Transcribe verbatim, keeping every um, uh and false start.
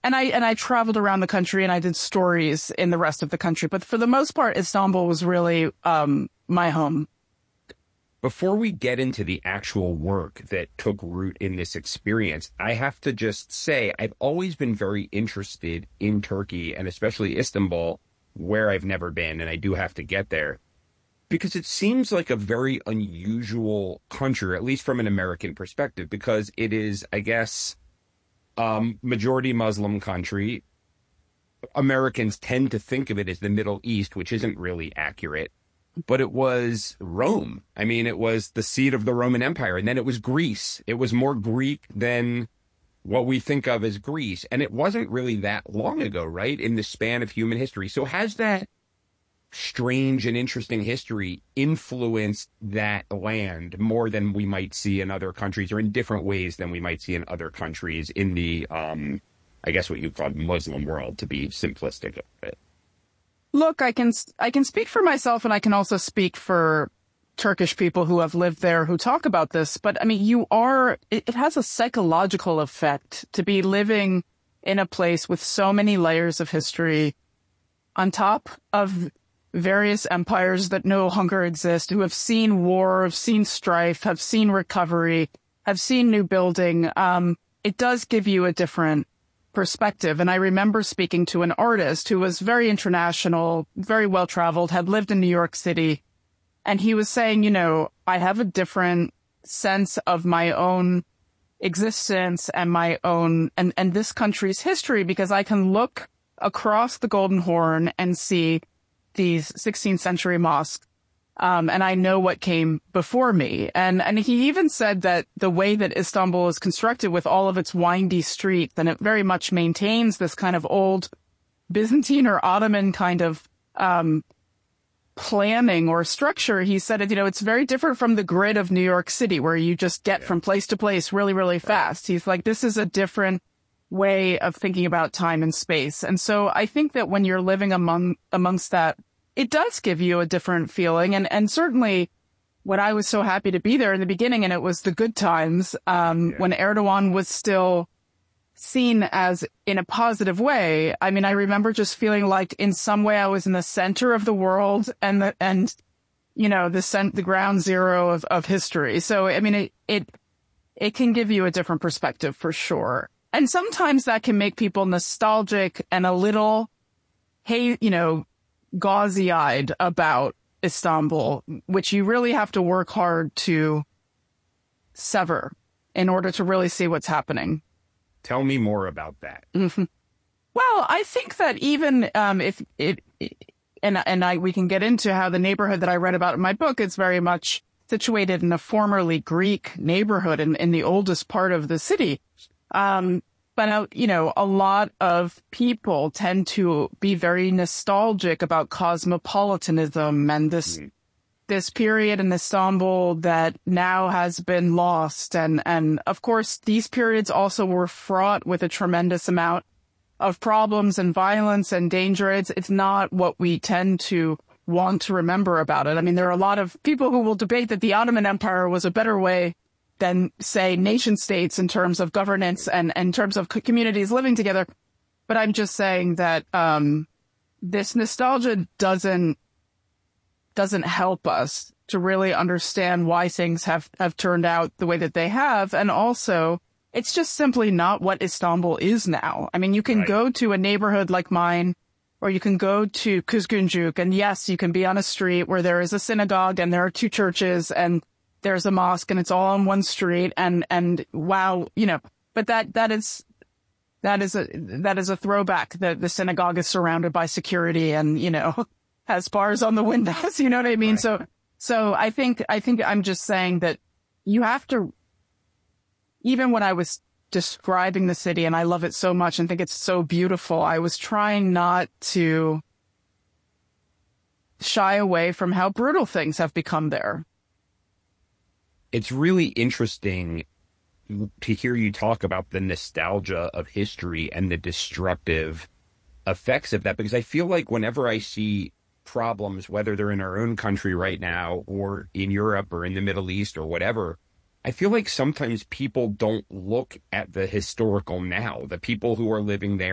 and I and I traveled around the country and I did stories in the rest of the country. But for the most part, Istanbul was really um, my home. Before we get into the actual work that took root in this experience, I have to just say I've always been very interested in Turkey, and especially Istanbul, where I've never been, and I do have to get there, because it seems like a very unusual country, at least from an American perspective, because it is, I guess, um, majority Muslim country. Americans tend to think of it as the Middle East, which isn't really accurate. But it was Rome. I mean, it was the seat of the Roman Empire. And then it was Greece. It was more Greek than what we think of as Greece. And it wasn't really that long ago, right? In the span of human history. So has that strange and interesting history influenced that land more than we might see in other countries, or in different ways than we might see in other countries in the, um, I guess what you call Muslim world, to be simplistic of it? Look, I can I can speak for myself, and I can also speak for Turkish people who have lived there who talk about this. But I mean, you are it, it has a psychological effect to be living in a place with so many layers of history on top of various empires that no longer exist, who have seen war, have seen strife, have seen recovery, have seen new building. Um, it does give you a different perspective. And I remember speaking to an artist who was very international, very well traveled, had lived in New York City. And he was saying, you know, I have a different sense of my own existence and my own and, and this country's history, because I can look across the Golden Horn and see these sixteenth century mosques. Um, and I know what came before me. And, and he even said that the way that Istanbul is constructed with all of its windy streets, and it very much maintains this kind of old Byzantine or Ottoman kind of, um, planning or structure. He said, it, you know, it's very different from the grid of New York City, where you just get yeah. from place to place really, really fast. He's like, this is a different way of thinking about time and space. And so I think that when you're living among, amongst that, it does give you a different feeling. And, and certainly when I was so happy to be there in the beginning, and it was the good times, um, yeah. when Erdogan was still seen as in a positive way. I mean, I remember just feeling like in some way I was in the center of the world and the, and, you know, the cent, the ground zero of, of history. So, I mean, it, it, it can give you a different perspective for sure. And sometimes that can make people nostalgic and a little, hey, you know, gauzy-eyed about Istanbul, which you really have to work hard to sever in order to really see what's happening. Tell me more about that. Mm-hmm. Well, I think that even um, if it, it and and I we can get into how the neighborhood that I read about in my book is very much situated in a formerly Greek neighborhood in, in the oldest part of the city. Um, But, uh, you know, a lot of people tend to be very nostalgic about cosmopolitanism and this mm. this period in Istanbul that now has been lost. And, and of course, these periods also were fraught with a tremendous amount of problems and violence and danger. It's, it's not what we tend to want to remember about it. I mean, there are a lot of people who will debate that the Ottoman Empire was a better way than, say, nation states in terms of governance and, and in terms of communities living together. But I'm just saying that um, this nostalgia doesn't doesn't help us to really understand why things have, have turned out the way that they have. And also, it's just simply not what Istanbul is now. I mean, you can right. go to a neighborhood like mine, or you can go to Kuzguncuk, and yes, you can be on a street where there is a synagogue and there are two churches and there's a mosque and it's all on one street, and, and wow, you know, but that, that is, that is a, that is a throwback. The, the synagogue is surrounded by security and, you know, has bars on the windows, you know what I mean? Right. So, so I think, I think I'm just saying that you have to, even when I was describing the city, and I love it so much and think it's so beautiful, I was trying not to shy away from how brutal things have become there. It's really interesting to hear you talk about the nostalgia of history and the destructive effects of that, because I feel like whenever I see problems, whether they're in our own country right now or in Europe or in the Middle East or whatever, I feel like sometimes people don't look at the historical now, the people who are living there